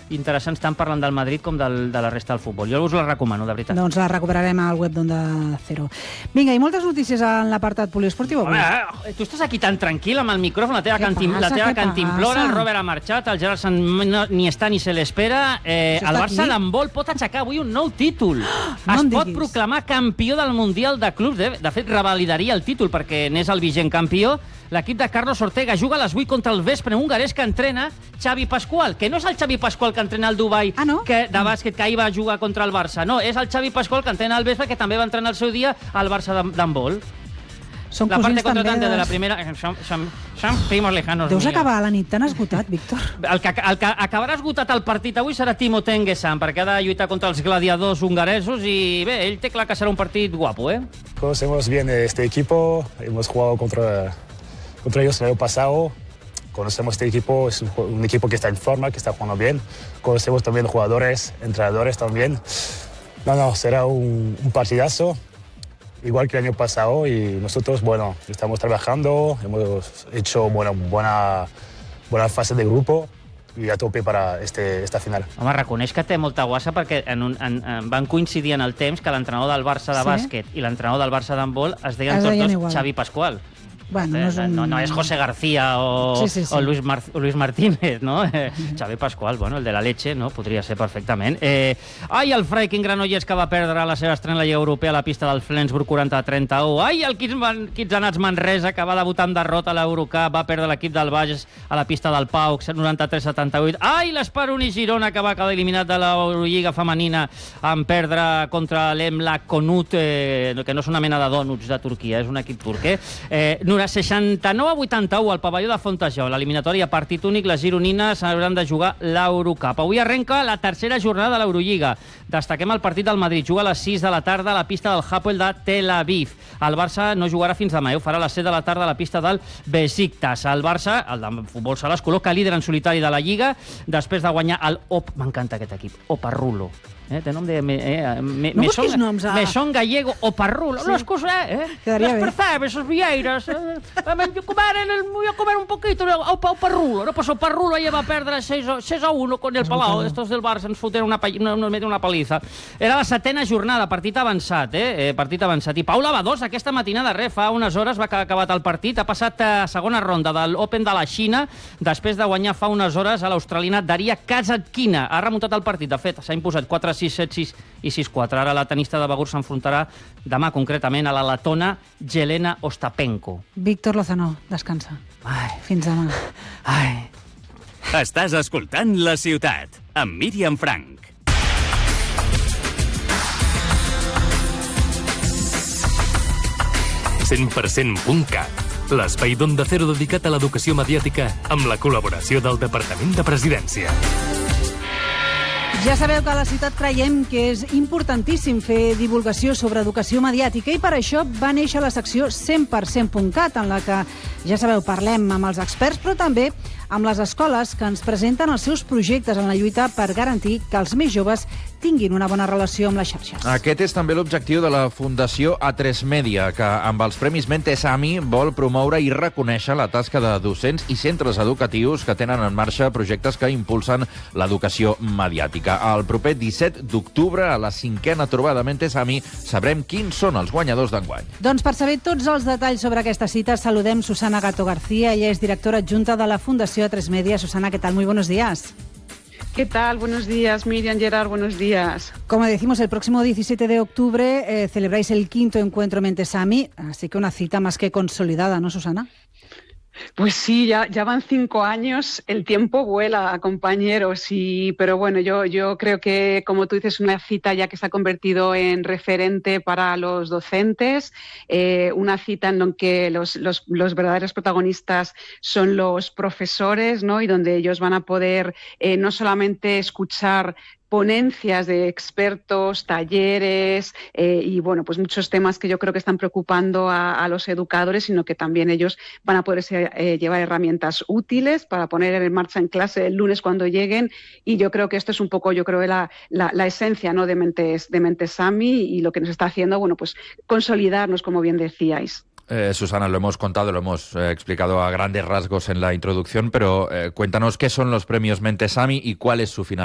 interessants tant parlant del Madrid com de la resta del futbol. Jo us la recomano, de veritat. Doncs la recuperarem al web d'Onda Cero. Vinga, i moltes notícies en l'apartat poliesportiu avui. Home, tu estàs aquí tan tranquil amb el micròfon, la teva cantimplora, el Robert ha marxat, el Gerard ni està ni se l'espera. El Barça d'handbol pot aixecar avui un nou títol. Es pot proclamar campió del Mundial de Clubs. De fet, revalidaria el títol perquè n'és el vigent campió. L'equip de Carlos Ortega juga a les 8 contra el Vespre, un hongarès que entrena Xavi Pascual, que no és el Xavi Pascual que entrena el Dubai de bàsquet, que ahir va jugar contra el Barça. No, és el Xavi Pascual que entrena el Vespre, que també va entrenar el seu dia al Barça d'handbol. Són la cosins parte també de la primera... Som primos lejanos. Deus acabar la nit tan esgotat, Víctor. El que acabarà esgotat el partit avui serà Timo Tengesan, perquè ha de lluitar contra els gladiadors hongaresos i bé, ell té clar que serà un partit guapo, ¿eh? Conocemos bien este equipo, hemos jugado contra ellos el año pasado. Conocemos este equipo, es un equipo que está en forma, que está jugando bien. Conocemos también jugadores, entrenadores también. No, será un partidazo, igual que el año pasado, y nosotros, bueno, estamos trabajando, hemos hecho buena fase de grupo i a tope per esta final. Home, reconeix que té molta guassa perquè van coincidir en el temps que l'entrenador del Barça de bàsquet i l'entrenador del Barça d'handbol es deien tots dos Xavi Pascual. Bueno, no es José García o Luis Martínez, ¿no? Xavi Pascual, bueno, el de la leche, no? Podria ser perfectament. El Freiking Granollers, que va perdre la seva estrena a la Lliga Europea a la pista del Flensburg 40-31. El Kitsanats Manresa, que va debutar amb derrota a l'Eurocup, va perdre l'equip del Bages a la pista del Pau 93-78. L'Esperoni Girona, que va quedar eliminat de l'Eurolliga femenina en perdre contra l'Emlak Konut, que no és una mena de dònuts de Turquia, és un equip turc. 69-81 al pavelló de Fontejau. L'eliminatòria partit únic, les gironines hauran de jugar l'Eurocup. Avui arrenca la tercera jornada de l'Eurolliga. Destaquem el partit del Madrid. Juga a les 6 de la tarda a la pista del Hapoel de Tel Aviv. El Barça no jugarà fins demà, ho farà a les 7 de la tarda a la pista del Besiktas. El Barça, el de futbol sala, es col·loca líder en solitari de la Lliga després de guanyar el m'encanta aquest equip, Oparrulo. Té nom de... No busquis noms. Mesón Gallego Oparrulo. No, excusa, Quedaría las percebes, esos vieiras. Voy a comer un poquito. Oparrulo. No, pues Oparrulo ayer va a perdre 6-1 con el Palau. Estos del Barça ens foten nos meten una paliza. Era la setena jornada, partit avançat, Partit avançat. I Pau Lavadós, aquesta matinada, fa unes hores va acabat el partit, ha passat a segona ronda de l'Open de la Xina, després de guanyar fa unes hores a l'australiana Daria Kasatkina. Ha remuntat el partit, de fet, s'ha imposat 4-6, 7-6 i 6-4. Ara la tenista de Begur s'enfrontarà demà concretament a la letona Jelena Ostapenko. Víctor Lozano, descansa. Fins demà. Estàs escoltant La Ciutat, amb Míriam Frank. «100%.cat», l'espai d'Onda Cero dedicat a l'educació mediàtica amb la col·laboració del Departament de Presidència. Ja sabeu que a La Ciutat creiem que és importantíssim fer divulgació sobre educació mediàtica i per això va néixer la secció 100%.cat, en la que, ja sabeu, parlem amb els experts, però també amb les escoles que ens presenten els seus projectes en la lluita per garantir que els més joves tinguin una bona relació amb les xarxes. Aquest és també l'objectiu de la Fundació A3 Media, que amb els Premis Mentes AMI vol promoure i reconèixer la tasca de docents i centres educatius que tenen en marxa projectes que impulsen l'educació mediàtica. El proper 17 d'octubre, a la 5a trobada Mentes AMI, sabrem quins són els guanyadors d'enguany. Doncs per saber tots els detalls sobre aquesta cita, saludem Susana Gato García. Ella és directora adjunta de la Fundació A3 Media. Susana, ¿qué tal? Muy buenos días. ¿Qué tal? Buenos días, Miriam, Gerard, buenos días. Como decimos, el próximo 17 de octubre celebráis el 5º encuentro Mentes AMI, así que una cita más que consolidada, ¿no, Susana? Pues sí, ya van 5 años, el tiempo vuela, compañeros, pero bueno, yo creo que, como tú dices, una cita ya que se ha convertido en referente para los docentes, una cita en la que los verdaderos protagonistas son los profesores, ¿no? Y donde ellos van a poder no solamente escuchar ponencias de expertos, talleres y bueno, pues muchos temas que yo creo que están preocupando a los educadores, sino que también ellos van a poder llevar herramientas útiles para poner en marcha en clase el lunes cuando lleguen, y yo creo que esto es un poco, yo creo, la esencia, ¿no?, de Mentes AMI, y lo que nos está haciendo, bueno, pues consolidarnos, como bien decíais. Susana, lo hemos contado, lo hemos explicado a grandes rasgos en la introducción, pero cuéntanos qué son los premios Mentes AMI y cuál es su finalidad.